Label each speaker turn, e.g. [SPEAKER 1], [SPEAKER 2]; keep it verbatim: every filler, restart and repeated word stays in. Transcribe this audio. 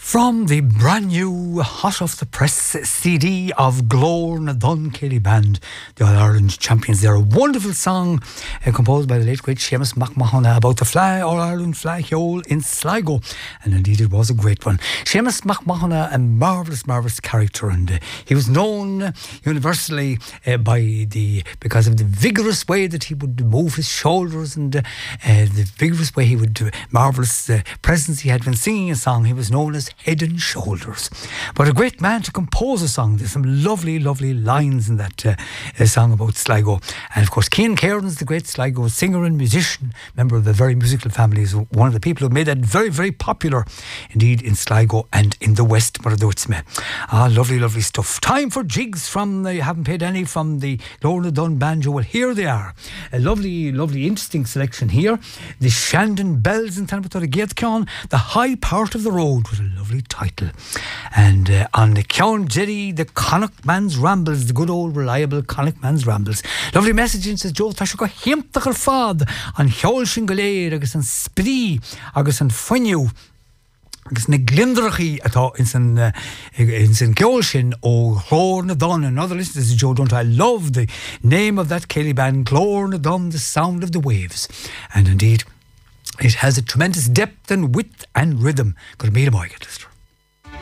[SPEAKER 1] From the brand new hot off the press C D of Glór na Dun Céilí Band, the All-Ireland champions. They're a wonderful song uh, composed by the late great Seamus McMahon about the fly, All-Ireland flag hole in Sligo, and indeed it was a great one. Seamus McMahon, a marvellous, marvellous character, and uh, he was known universally uh, by the because of the vigorous way that he would move his shoulders and uh, uh, the vigorous way he would do, marvellous uh, presence he had when singing a song. He was known as Head and Shoulders. But a great man to compose a song. There's some lovely, lovely lines in that uh, uh, song about Sligo. And of course, Cian Cairns, the great Sligo singer and musician, member of a very musical family, is one of the people who made that very, very popular indeed in Sligo and in the West. Ah, lovely, lovely stuff. Time for jigs from the, you haven't paid any from the Glór na Dun banjo. Well, here they are. A lovely, lovely, interesting selection here. The Shandon Bells in Tanbatory Gaedcon, The High Part of the Road, with a lovely title. And uh, on the Cian Jerry, the Connacht Man's Rambles, the good old reliable Connacht Man's Rambles. Lovely message in says Joe Tasha go himptachar fad on Cheol Shingaléir agus an Spree agus an Funniu agus na glindrachi atá in san uh, in san ceol sin ó Glór na Dun. Another listener says Joe Dunn, I love the name of that Céilí band, Glór na Dun, the sound of the waves. And indeed it has a tremendous depth and width and rhythm. Good to meet him, I get this.